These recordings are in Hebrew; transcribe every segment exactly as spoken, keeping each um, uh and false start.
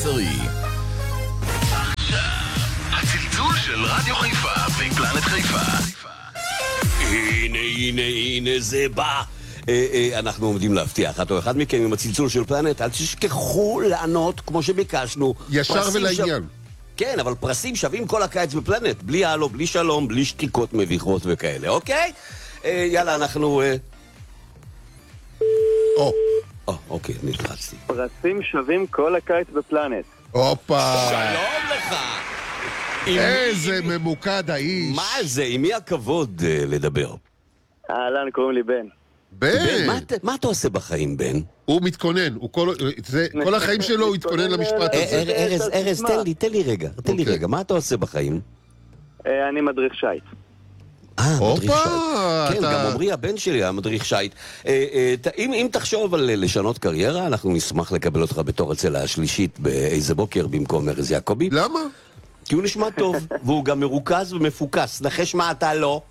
המסחרי. הצלצול של רדיו חיפה ופלנט חיפה. הנה, הנה, הנה זה בא. אנחנו עומדים להבטיח אותו אחד מכם עם הצלצול של פלנט. אל תשכחו לענות כמו שביקשנו. ישר ולעניין. כן, אבל פרסים שווים כל הקיץ בפלנט. בלי הלו, בלי שלום, בלי שתיקות מביכות וכאלה, אוקיי? יאללה, אנחנו... או. או, אוקיי, נלחצתי. פרסים שווים כל הקיץ בפלנט. הופה. שלום לך. איזה ממוקד האיש. מה זה? עם מי הכבוד לדבר? אהלן, קוראים לי בן. בן. מה אתה עושה בחיים, בן? הוא מתכונן, כל החיים שלו הוא התכונן למשפט הזה. ארז, ארז, תן לי, תן לי רגע, תן לי רגע, מה אתה עושה בחיים? אני מדריך שייט. אה, מדריך שייט. כן, גם עמרי הבן שלי היה מדריך שייט. אם תחשוב על לשנות קריירה, אנחנו נשמח לקבל אותך בתור הצלע השלישית באיזה בוקר במקום ארז יעקבי. למה? כי הוא נשמע טוב, והוא גם מרוכז ומפוקס. נחש מה אתה לא?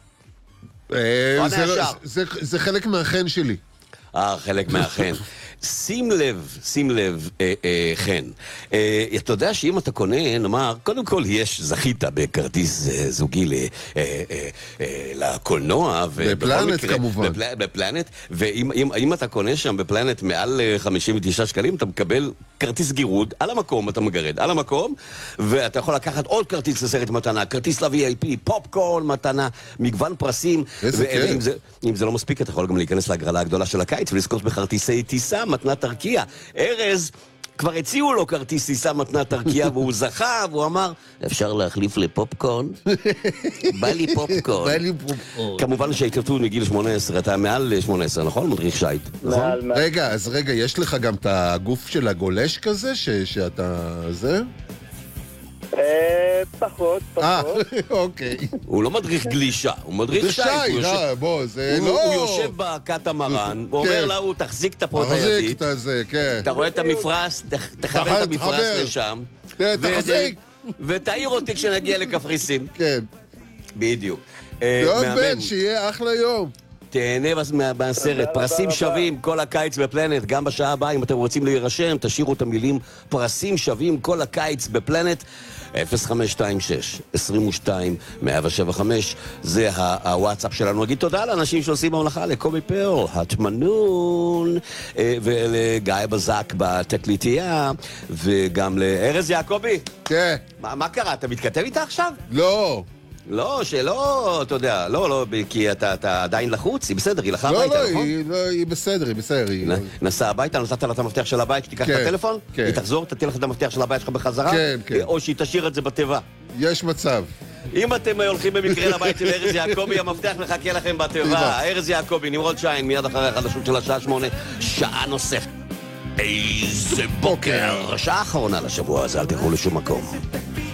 זה חלק מהחן שלי. אה, חלק מהחן. שים לב, שים לב, אה, אה, חן. אה, אתה יודע שאם אתה קונה, נאמר, קודם כל יש, זכית בכרטיס אה, זוגי ל, אה, אה, אה, לקולנוע. בפלנט כמובן. בפל, בפלנט, ואם אם, אם אתה קונה שם בפלנט מעל חמישים ותשעה שקלים, אתה מקבל כרטיס גירוד, על המקום אתה מגרד, על המקום, ואתה יכול לקחת עוד כרטיס לסרט מתנה, כרטיס ל-וי איי פי, פופקורן מתנה, מגוון פרסים. איזה כיף. אם זה, אם זה לא מספיק, אתה יכול גם להיכנס להגרלה הגדולה של הקיץ ולזכות בכרטיסי טיסה, מתנת ארקיע. ארז, כבר הציעו לו כרטיס טיסה מתנת ארקיע, והוא זכה, והוא אמר, אפשר להחליף לפופקורן? בא לי פופקורן. בא לי פופקורן. כמובן שהתכתבו מגיל שמונה עשרה, אתה מעל שמונה עשרה, נכון? מדריך שייט, נכון? רגע, אז רגע, יש לך גם את הגוף של הגולש כזה, שאתה... זה? פחות, פחות. אוקיי. הוא לא מדריך גלישה, הוא מדריך שייט. בוא, זה לא... הוא יושב בקטמרן, הוא אומר לה, הוא תחזיק את הפרוט הידית. תחזיק את זה, כן. אתה רואה את המפרש, תכוון את המפרש לשם. תחזיק. ותעיר אותי כשנגיע לקפריסין. כן. בדיוק. יום בן, שיהיה אחלה יום. תהנה מהסרט, פרסים שווים כל הקיץ בפלנט, גם בשעה הבאה, אם אתם רוצים להירשם, תשאירו את המילים פרסים שווים כל הקיץ בפלנט. אפס חמש שתיים שש עשרים ושתיים מאה שבע חמש, זה הוואטסאפ שלנו. נגיד תודה לאנשים שעושים במלאכה, לקובי פרל, התמנון, ולגיא בזק בתקליטייה, וגם לארז יעקבי. כן. מה קרה? אתה מתכתב איתה עכשיו? לא. לא, שלא, אתה יודע, לא, לא, כי אתה, אתה עדיין לחוץ, היא בסדר, היא הלכה הביתה, לא, נכון? היא, לא, היא בסדר, היא בסדר. היא... נסע הביתה, נתת לה את המפתח של הבית, שתיקח כן, את הטלפון, כן. היא תחזור, תתן לך את המפתח של הבית שלך בחזרה, כן, כן. או שהיא תשאיר את זה בתיבה. יש מצב. אם אתם הולכים במקרה לבית של ארז יעקבי, המפתח מחכה לכם בתיבה. ארז יעקבי, נמרוד שיין, מיד אחרי החדשות של השעה שמונה, שעה נוספת. איזה בוקר, שעה אחרונה לשבוע הזה, אל תלכו לשום מקום.